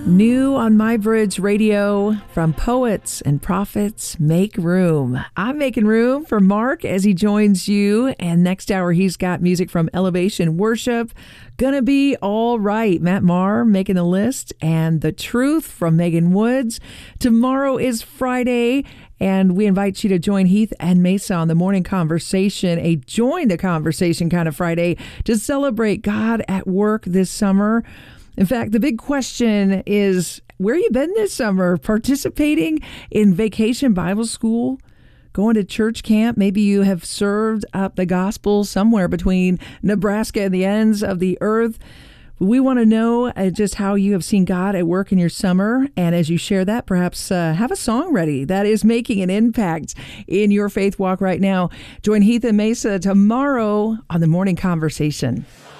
New on My Bridge Radio from Poets and Prophets, Make Room. I'm making room for Mark as he joins you. And next hour, he's got music from Elevation Worship. Gonna Be All Right. Matt Maher making the list. And The Truth from Megan Woods. Tomorrow is Friday. And we invite you to join Heath and Mesa on the morning conversation, a join the conversation kind of Friday to celebrate God at work this summer. In fact, the big question is, where you been this summer? Participating in Vacation Bible School? Going to church camp? Maybe you have served up the gospel somewhere between Nebraska and the ends of the earth. We want to know just how you have seen God at work in your summer. And as you share that, perhaps have a song ready that is making an impact in your faith walk right now. Join Heath and Mesa tomorrow on the morning conversation.